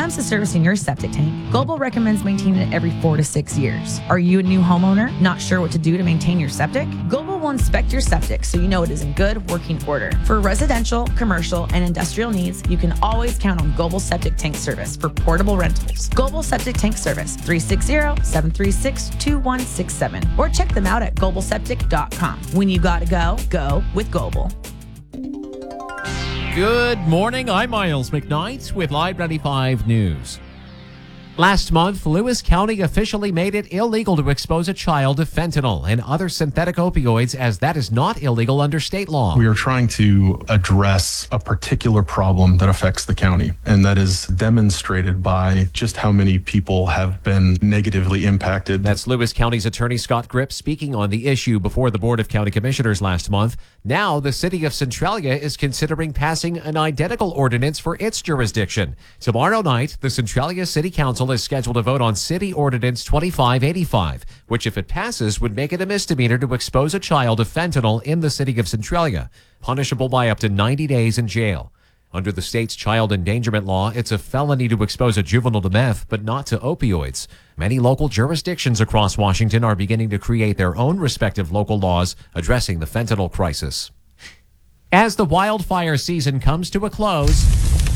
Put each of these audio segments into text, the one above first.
comes to servicing your septic tank, Global recommends maintaining it every 4 to 6 years. Are you a new homeowner, not sure what to do to maintain your septic? Global will inspect your septic so you know it is in good working order. For residential, commercial, and industrial needs, you can always count on Global Septic Tank Service for portable rentals. Global Septic Tank Service, 360-736-2167. Or check them out at globalseptic.com. When you gotta go, go with Global. Good morning. I'm Miles McKnight with Live 95 News. Last month, Lewis County officially made it illegal to expose a child to fentanyl and other synthetic opioids, as that is not illegal under state law. We are trying to address a particular problem that affects the county, and that is demonstrated by just how many people have been negatively impacted. That's Lewis County's Attorney Scott Gripp speaking on the issue before the Board of County Commissioners last month. Now, the city of Centralia is considering passing an identical ordinance for its jurisdiction. Tomorrow night, the Centralia City Council is scheduled to vote on City Ordinance 2585, which, if it passes, would make it a misdemeanor to expose a child to fentanyl in the city of Centralia, punishable by up to 90 days in jail. Under the state's child endangerment law, it's a felony to expose a juvenile to meth, but not to opioids. Many local jurisdictions across Washington are beginning to create their own respective local laws addressing the fentanyl crisis. As the wildfire season comes to a close,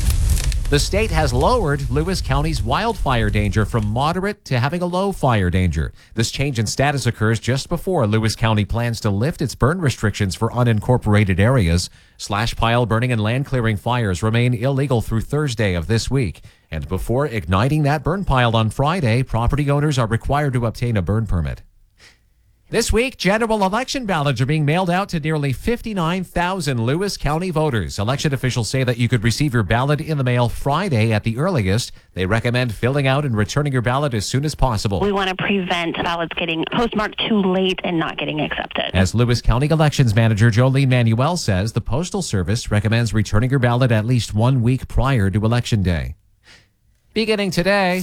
the state has lowered Lewis County's wildfire danger from moderate to having a low fire danger. This change in status occurs just before Lewis County plans to lift its burn restrictions for unincorporated areas. Slash pile burning and land clearing fires remain illegal through Thursday of this week. And before igniting that burn pile on Friday, property owners are required to obtain a burn permit. This week, general election ballots are being mailed out to nearly 59,000 Lewis County voters. Election officials say that you could receive your ballot in the mail Friday at the earliest. They recommend filling out and returning your ballot as soon as possible. We want to prevent ballots getting postmarked too late and not getting accepted. As Lewis County Elections Manager Jolene Manuel says, the Postal Service recommends returning your ballot at least 1 week prior to Election Day. Beginning today,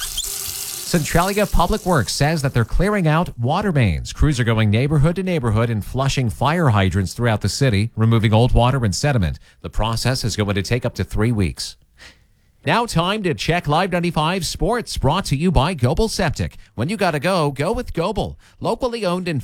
Centralia Public Works says that they're clearing out water mains. Crews are going neighborhood to neighborhood and flushing fire hydrants throughout the city, removing old water and sediment. The process is going to take up to 3 weeks. Now time to check Live 95 Sports, brought to you by Global Septic. When you gotta go, go with Global. Locally owned and